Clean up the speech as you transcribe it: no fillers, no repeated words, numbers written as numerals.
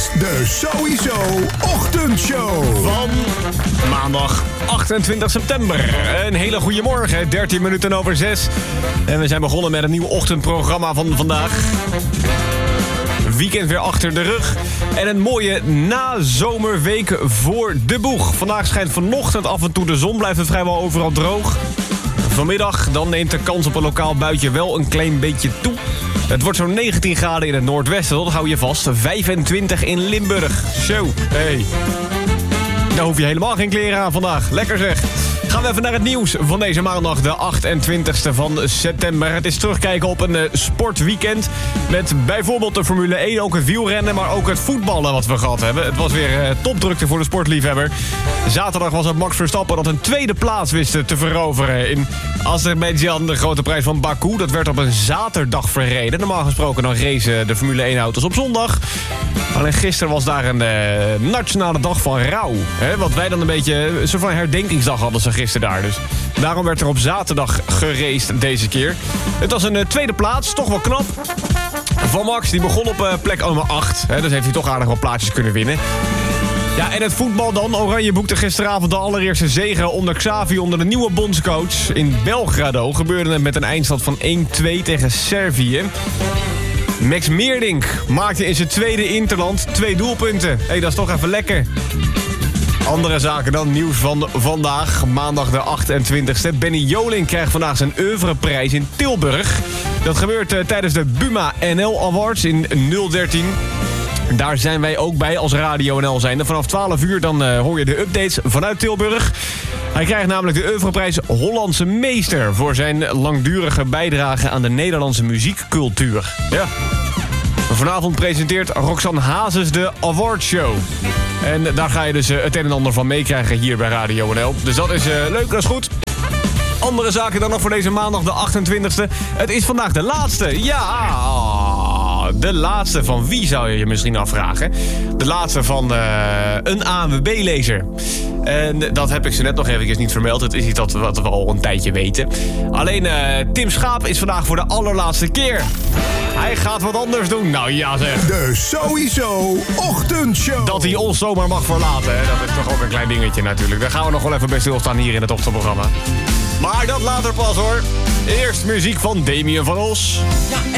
de Sowieso Ochtendshow. Van maandag 28 september. Een hele goede morgen, 13 minuten over 6. En we zijn begonnen met een nieuw ochtendprogramma van vandaag. Weekend weer achter de rug. En een mooie nazomerweek voor de boeg. Vandaag schijnt vanochtend af en toe de zon, blijft het vrijwel overal droog. Vanmiddag dan neemt de kans op een lokaal buitje wel een klein beetje toe. Het wordt zo'n 19 graden in het noordwesten, dat hou je vast. 25 in Limburg. Zo, hey. Daar hoef je helemaal geen kleren aan vandaag. Lekker zeg. Gaan we even naar het nieuws van deze maandag, de 28e van september. Het is terugkijken op een sportweekend met bijvoorbeeld de Formule 1, ook het wielrennen, maar ook het voetballen wat we gehad hebben. Het was weer topdrukte voor de sportliefhebber. Zaterdag was het Max Verstappen dat een tweede plaats wist te veroveren in Azerbeidzjan, de grote prijs van Baku. Dat werd op een zaterdag verreden. Normaal gesproken dan racen de Formule 1-auto's op zondag. Alleen gisteren was daar een nationale dag van rouw. Hè? Wat wij dan een beetje een soort van herdenkingsdag hadden ze gisteren daar. Dus daarom werd er op zaterdag geraced deze keer. Het was een tweede plaats, toch wel knap. Van Max, die begon op plek nummer 8. Hè? Dus heeft hij toch aardig wat plaatsjes kunnen winnen. Ja, en het voetbal dan. Oranje boekte gisteravond de allereerste zege onder Xavi, onder de nieuwe bondscoach. In Belgrado gebeurde het met een eindstand van 1-2 tegen Servië. Max Meerdink maakte in zijn tweede interland 2 doelpunten. Hé, dat is toch even lekker. Andere zaken dan, nieuws van vandaag, maandag de 28e. Benny Joling krijgt vandaag zijn oeuvreprijs in Tilburg. Dat gebeurt tijdens de Buma NL Awards in 013. Daar zijn wij ook bij als Radio NL zijnde. Vanaf 12 uur dan hoor je de updates vanuit Tilburg. Hij krijgt namelijk de oeuvreprijs Hollandse Meester voor zijn langdurige bijdrage aan de Nederlandse muziekcultuur. Ja. Vanavond presenteert Roxanne Hazes de Awardshow. En daar ga je dus het een en ander van meekrijgen hier bij Radio NL. Dus dat is leuk, dat is goed. Andere zaken dan nog voor deze maandag de 28e. Het is vandaag de laatste. Ja, de laatste van wie zou je je misschien afvragen? De laatste van een ANWB-lezer. En dat heb ik ze net nog eventjes niet vermeld. Het is iets wat we al een tijdje weten. Alleen Tim Schaap is vandaag voor de allerlaatste keer. Hij gaat wat anders doen. Nou ja zeg. De Sowieso Ochtendshow. Dat hij ons zomaar mag verlaten, hè? Dat is toch ook een klein dingetje natuurlijk. Daar gaan we nog wel even bij stilstaan hier in het ochtendprogramma. Maar dat later pas hoor. Eerst muziek van Damien van Os. Ja,